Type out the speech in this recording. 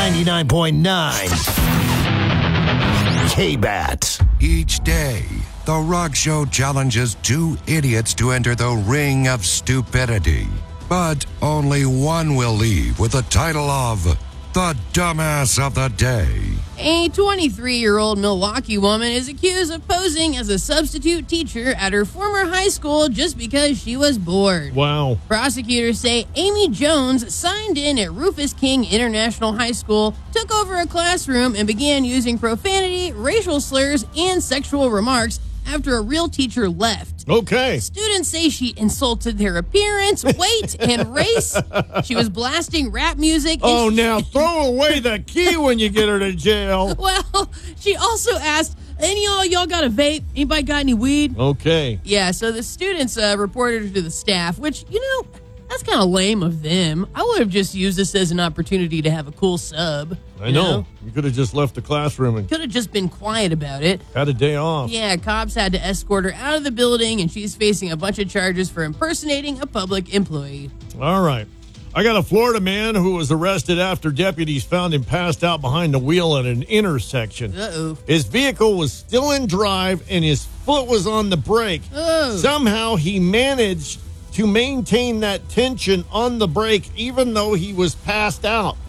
99.9 K-Bat. Each day, The Rock Show challenges two idiots to enter the ring of stupidity. But only one will leave with the title of the Dumbass of the Day. A 23-year-old Milwaukee woman is accused of posing as a substitute teacher at her former high school just because she was bored. Wow. Prosecutors say Amy Jones signed in at Rufus King International High School, took over a classroom, and began using profanity, racial slurs, and sexual remarks after a real teacher left. Okay. Students say she insulted their appearance, weight, and race. She was blasting rap music. Oh, now throw away the key when you get her to jail. Well, she also asked, any of y'all got a vape? Anybody got any weed? Okay. Yeah, so the students reported her to the staff, which, that's kind of lame of them. I would have just used this as an opportunity to have a cool sub. I know. You could have just left the classroom and Could have just been quiet about it. had a day off. Yeah, cops had to escort her out of the building, and she's facing a bunch of charges for impersonating a public employee. All right. I got a Florida man who was arrested after deputies found him passed out behind the wheel at an intersection. Uh-oh. His vehicle was still in drive and his foot was on the brake. Oh. Somehow he managed to maintain that tension on the brake even though he was passed out.